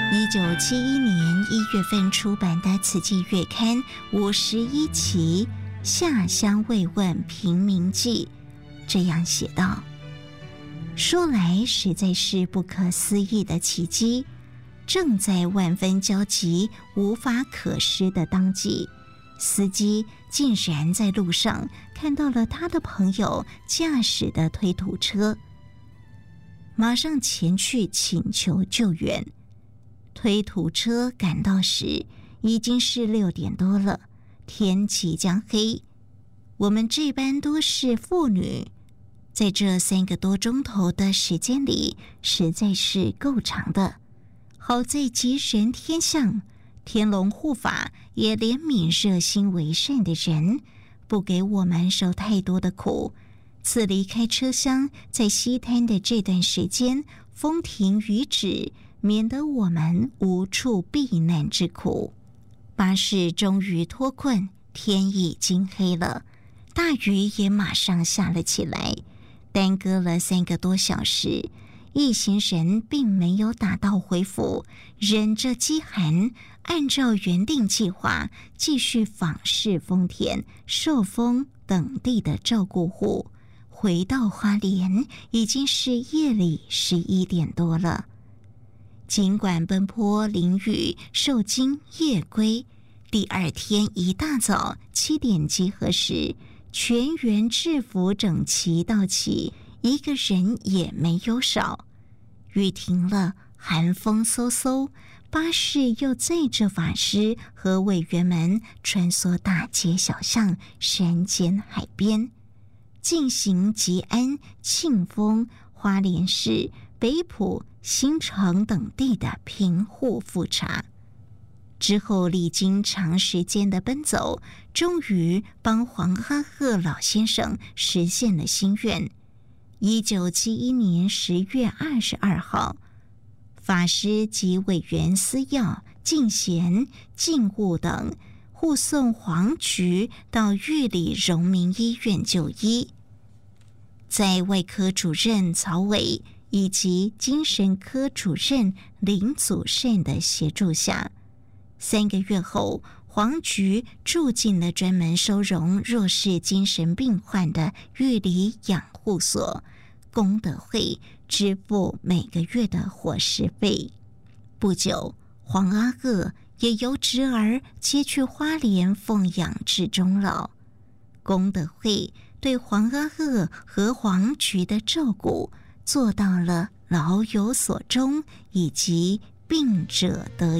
1971年1月份出版的《慈济月刊》51期《下乡慰问平民记》这样写道：说来实在是不可思议的奇迹，正在万分焦急无法可施的当季，司机竟然在路上看到了他的朋友驾驶的推土车，马上前去请求救援。推土车赶到时已经是6点多了，天即将黑。我们这班都是妇女，在这3个多钟头的时间里实在是够长的。好在吉神天相，天龙护法也怜悯热心为善的人，不给我们受太多的苦，赐离开车厢在西滩的这段时间风停雨止，免得我们无处避难之苦。巴士终于脱困，天已经黑了，大雨也马上下了起来，耽搁了3个多小时。一行人并没有打道回府，忍着饥寒，按照原定计划继续访视丰田、寿丰等地的照顾户。回到花莲已经是夜里11点多了。尽管奔波淋雨受惊夜归，第2天一大早7点集合时，全员制服整齐到齐，一个人也没有少。雨停了，寒风嗖嗖，巴士又载着法师和委员们穿梭大街小巷、山间海边，进行吉安、庆丰、花莲市、北埔、新城等地的贫户复查。之后历经长时间的奔走，终于帮黄阿鹤老先生实现了心愿。1971年10月22号，法师及委员司药、进贤、进务等护送黄菊到玉里荣民医院就医。在外科主任曹伟以及精神科主任林祖善的协助下，3个月后，黄菊住进了专门收容弱势精神病患的玉里养护所，功德会支付每个月的伙食费。不久，黄阿鹤也由侄儿接去花莲奉养至终老。功德会对黄阿鹤和黄菊的照顾做到了老有所终以及病者得